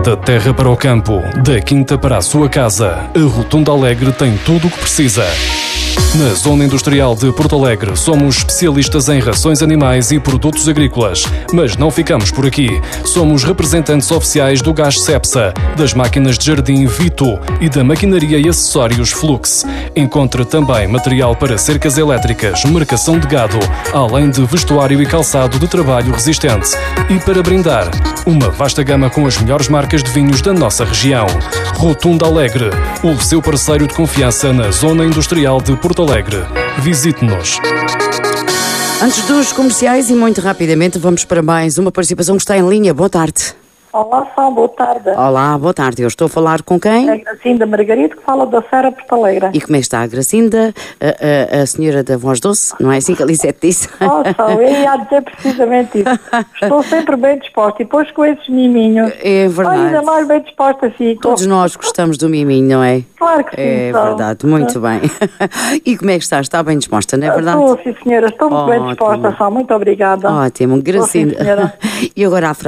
Da terra para o campo, da quinta para a sua casa, a Rotunda Alegre tem tudo o que precisa. Na Zona Industrial de Porto Alegre, somos especialistas em rações animais e produtos agrícolas. Mas não ficamos por aqui. Somos representantes oficiais do gás Cepsa, das máquinas de jardim Vito e da maquinaria e acessórios Flux. Encontre também material para cercas elétricas, marcação de gado, além de vestuário e calçado de trabalho resistente. E para brindar, uma vasta gama com as melhores marcas de vinhos da nossa região. Rotunda Alegre, o seu parceiro de confiança na Zona Industrial de Porto Alegre. Visite-nos. Antes dos comerciais e muito rapidamente vamos para mais uma participação que está em linha. Boa tarde. Olá, São, boa tarde. Olá, boa tarde. Eu estou a falar com quem? É a Gracinda Margarida, que fala da Serra Porto Alegre. E como é que está a Gracinda? A senhora da voz doce, não é assim que a Lisete disse? São, eu ia dizer precisamente isso. Estou sempre bem disposta. E depois com esses miminhos, É verdade. ainda mais bem disposta fico. Todos nós gostamos do miminho, não é? Claro que sim, É São. verdade, muito bem. E como é que está? Está bem disposta, não é verdade? Estou, sim, senhora. Estou muito bem disposta, Ótimo. São. Muito obrigada. Ótimo, Gracinda. Estou, sim, senhora. E agora a